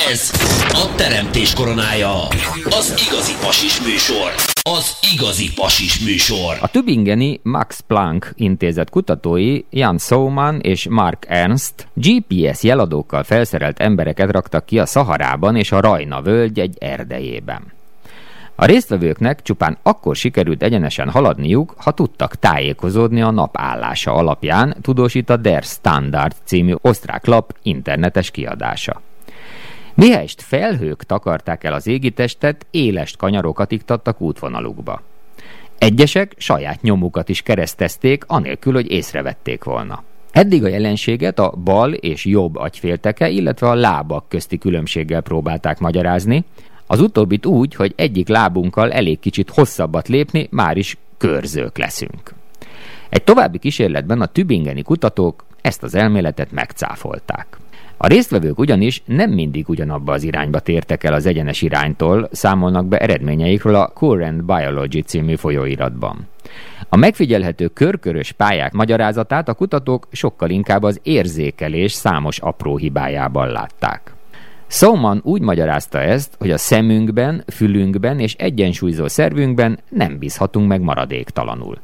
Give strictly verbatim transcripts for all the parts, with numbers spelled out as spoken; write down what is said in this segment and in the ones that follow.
Ez a teremtés koronája. Az igazi pasis műsor. Az igazi pasis műsor. A tübingeni Max Planck intézet kutatói Jan Souman és Mark Ernst gé pé es jeladókkal felszerelt embereket raktak ki a Szaharában és a Rajna völgy egy erdejében. A résztvevőknek csupán akkor sikerült egyenesen haladniuk, ha tudtak tájékozódni a nap állása alapján, tudósít a Der Standard című osztrák lap internetes kiadása. Mihelyest felhők takarták el az égitestet, élest kanyarokat iktattak útvonalukba. Egyesek saját nyomukat is keresztezték, anélkül, hogy észrevették volna. Eddig a jelenséget a bal és jobb agyfélteke, illetve a lábak közti különbséggel próbálták magyarázni, az utóbbit úgy, hogy egyik lábunkkal elég kicsit hosszabbat lépni, már is körzők leszünk. Egy további kísérletben a tübingeni kutatók ezt az elméletet megcáfolták. A résztvevők ugyanis nem mindig ugyanabba az irányba tértek el az egyenes iránytól, számolnak be eredményeikről a Current Biology című folyóiratban. A megfigyelhető körkörös pályák magyarázatát a kutatók sokkal inkább az érzékelés számos apró hibájában látták. Souman úgy magyarázta ezt, hogy a szemünkben, fülünkben és egyensúlyzó szervünkben nem bízhatunk meg maradéktalanul.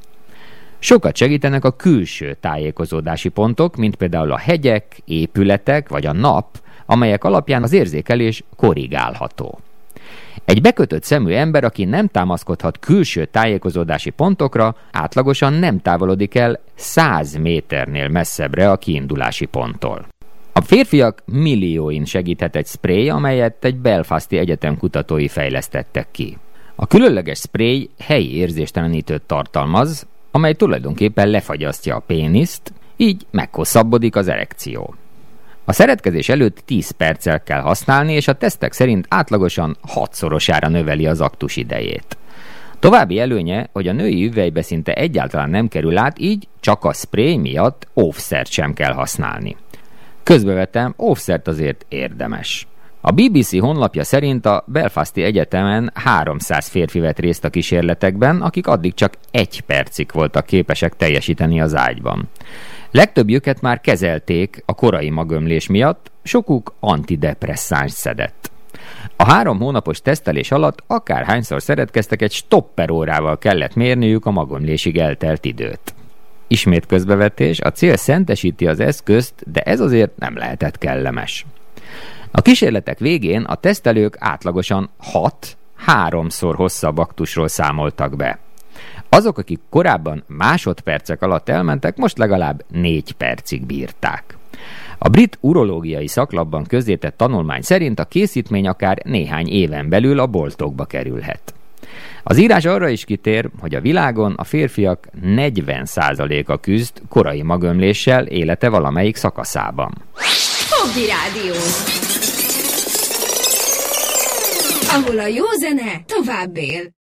Sokat segítenek a külső tájékozódási pontok, mint például a hegyek, épületek vagy a nap, amelyek alapján az érzékelés korrigálható. Egy bekötött szemű ember, aki nem támaszkodhat külső tájékozódási pontokra, átlagosan nem távolodik el száz méternél messzebbre a kiindulási ponttól. A férfiak millióin segíthet egy spray, amelyet egy belfasti egyetem kutatói fejlesztettek ki. A különleges spray helyi érzéstelenítőt tartalmaz, amely tulajdonképpen lefagyasztja a péniszt, így meghosszabbodik az erekció. A szeretkezés előtt tíz perccel kell használni, és a tesztek szerint átlagosan hatszorosára növeli az aktus idejét. További előnye, hogy a női üvelybe szinte egyáltalán nem kerül át, így csak a spray miatt óvszert sem kell használni. Közbevetem, óvszert azért érdemes. A bé bé cé honlapja szerint a Belfasti Egyetemen háromszáz férfi vett részt a kísérletekben, akik addig csak egy percig voltak képesek teljesíteni az ágyban. Legtöbbjüket már kezelték a korai magömlés miatt, sokuk antidepresszáns szedett. A három hónapos tesztelés alatt akárhányszor szeretkeztek, egy stopperórával kellett mérniük a magömlésig eltelt időt. Ismét közbevetés, a cél szentesíti az eszközt, de ez azért nem lehetett kellemes. A kísérletek végén a tesztelők átlagosan hat, háromszor hosszabb aktusról számoltak be. Azok, akik korábban másodpercek alatt elmentek, most legalább négy percig bírták. A brit urológiai szaklapban közzétett tanulmány szerint a készítmény akár néhány éven belül a boltokba kerülhet. Az írás arra is kitér, hogy a világon a férfiak negyven százaléka küzd korai magömléssel élete valamelyik szakaszában. Fogdi Rádió, ahol a jó zene tovább él.